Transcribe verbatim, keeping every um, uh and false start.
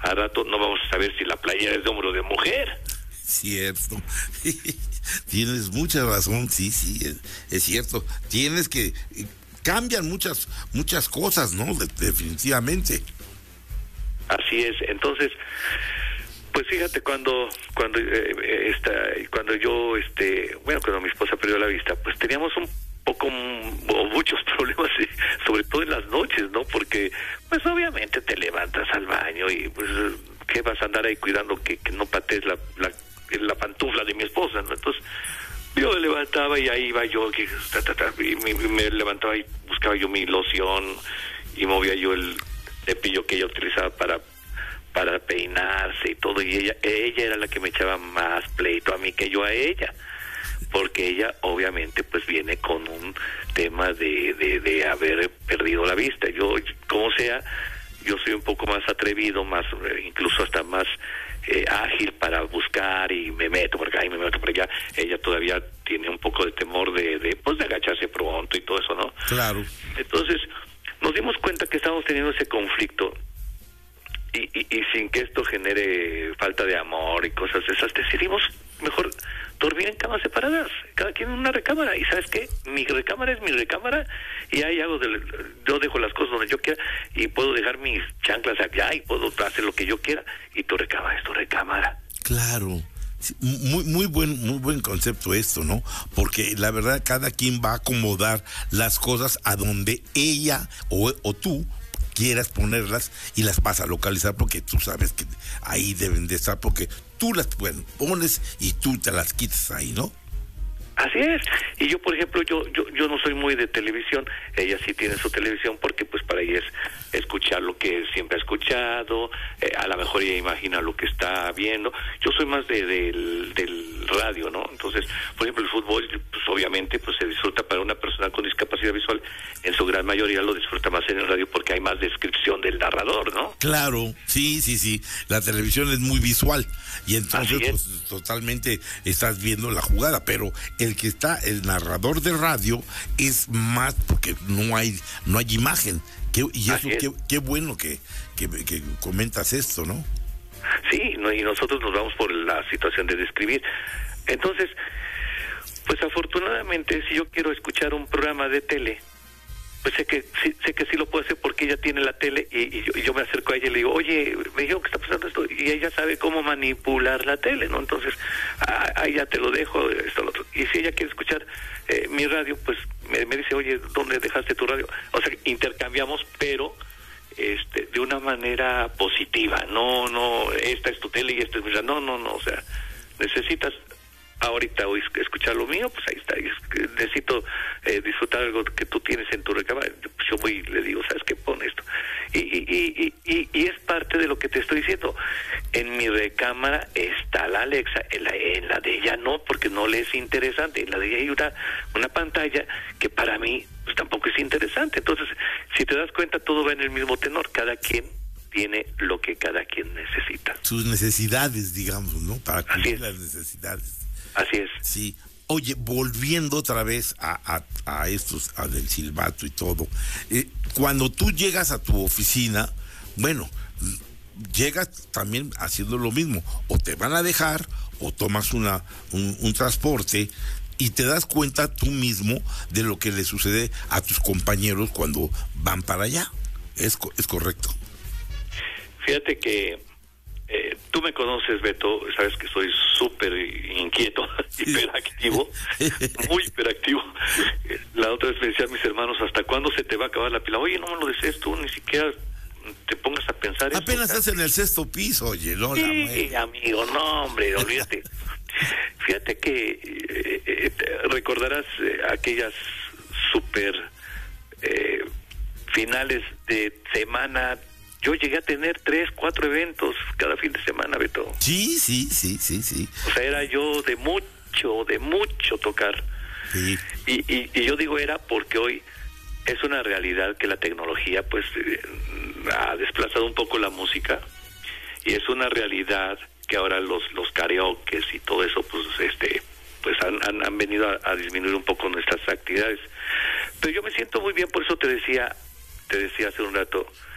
a rato no vamos a saber si la playera es de hombre o de mujer. Cierto. Tienes mucha razón, sí, sí, es, es cierto. Tienes que... Cambian muchas muchas cosas, ¿no? De, definitivamente. Así es, entonces... Pues fíjate, cuando cuando eh, esta, cuando yo, este bueno, cuando mi esposa perdió la vista, pues teníamos un poco, o muchos problemas, sobre todo en las noches, ¿no? Porque, pues obviamente te levantas al baño y, pues, ¿qué vas a andar ahí cuidando que, que no patees la, la, la pantufla de mi esposa, ¿no? Entonces, yo me levantaba y ahí iba yo, que, ta, ta, ta, y me, me levantaba y buscaba yo mi loción y movía yo el cepillo que ella utilizaba para para peinarse y todo, y ella ella era la que me echaba más pleito a mí que yo a ella, porque ella obviamente pues viene con un tema de, de, de haber perdido la vista. Yo, como sea, yo soy un poco más atrevido, más incluso hasta más eh, ágil para buscar y me meto por acá y me meto por allá. Ella todavía tiene un poco de temor de, de pues de agacharse pronto y todo eso, ¿no? Claro. Entonces nos dimos cuenta que estábamos teniendo ese conflicto. Y, y, y sin que esto genere falta de amor y cosas de esas, decidimos mejor dormir en camas separadas, cada quien en una recámara. Y ¿sabes qué? Mi recámara es mi recámara y ahí hago del, yo dejo las cosas donde yo quiera y puedo dejar mis chanclas allá y puedo hacer lo que yo quiera, y tu recámara es tu recámara. Claro. Muy muy buen muy buen concepto esto, ¿no? Porque la verdad cada quien va a acomodar las cosas a donde ella o, o tú quieras ponerlas, y las vas a localizar porque tú sabes que ahí deben de estar, porque tú las bueno, pones y tú te las quitas ahí, ¿no? Así es. Y yo, por ejemplo, yo yo yo no soy muy de televisión. Ella sí tiene su televisión porque pues para ella es escuchar lo que siempre ha escuchado, eh, a lo mejor ella imagina lo que está viendo. Yo soy más de del, del radio, ¿no? Entonces, por ejemplo, el fútbol, pues obviamente pues se disfruta para una persona con discapacidad visual, en su gran mayoría lo disfruta más en el radio porque hay más descripción del narrador, ¿no? Claro, sí, sí, sí. La televisión es muy visual y entonces pues, totalmente estás viendo la jugada, pero el que está, el narrador de radio, es más porque no hay no hay imagen. Qué, y eso, qué, qué bueno que, que, que comentas esto, ¿no? Sí, no, y nosotros nos vamos por la situación de describir. Entonces, pues afortunadamente, si yo quiero escuchar un programa de tele, pues sé que sí, sé que sí lo puedo hacer porque ella tiene la tele y, y, yo, y yo me acerco a ella y le digo, oye, me dijeron que está pasando esto, y ella sabe cómo manipular la tele, ¿no? Entonces, ahí ya te lo dejo, esto, lo otro. Y si ella quiere escuchar eh, mi radio, pues me, me dice, oye, ¿dónde dejaste tu radio? O sea, intercambiamos, pero este de una manera positiva, no, no, esta es tu tele y esta es mi radio, no, no, no, o sea, necesitas ahorita o escuchar lo mío, pues ahí está. Necesito eh, disfrutar algo que tú tienes en tu recámara, pues yo voy y le digo, ¿sabes qué? Pon esto. Y, y, y, y, y es parte de lo que te estoy diciendo. En mi recámara está la Alexa, en la, en la de ella no, porque no le es interesante. En la de ella hay una, una pantalla que para mí pues tampoco es interesante. Entonces, si te das cuenta, todo va en el mismo tenor. Cada quien tiene lo que cada quien necesita. Sus necesidades, digamos, ¿no? Para cubrir las necesidades. Así es. Sí. Oye, volviendo otra vez a, a, a estos, a del silbato y todo, eh, cuando tú llegas a tu oficina, bueno, llegas también haciendo lo mismo, o te van a dejar, o tomas una un, un transporte, y te das cuenta tú mismo de lo que le sucede a tus compañeros cuando van para allá. ¿Es, es correcto? Fíjate que Eh, tú me conoces, Beto, sabes que soy súper inquieto, hiperactivo, muy hiperactivo. La otra vez me decían mis hermanos, ¿hasta cuándo se te va a acabar la pila? Oye, no me lo desees tú, ni siquiera te pongas a pensar eso. Apenas estás en el sexto piso, oye, no, sí, la mueve. amigo, no, hombre, olvídate. Fíjate que eh, eh, recordarás eh, aquellas súper eh, finales de semana. Yo llegué a tener tres, cuatro eventos cada fin de semana, Beto. Sí, sí, sí, sí, sí. O sea, era yo de mucho, de mucho tocar. Sí. Y, y, y yo digo era porque hoy es una realidad que la tecnología, pues, eh, ha desplazado un poco la música. Y es una realidad que ahora los los karaokes y todo eso, pues, este, pues han, han, han venido a, a disminuir un poco nuestras actividades. Pero yo me siento muy bien, por eso te decía, te decía hace un rato,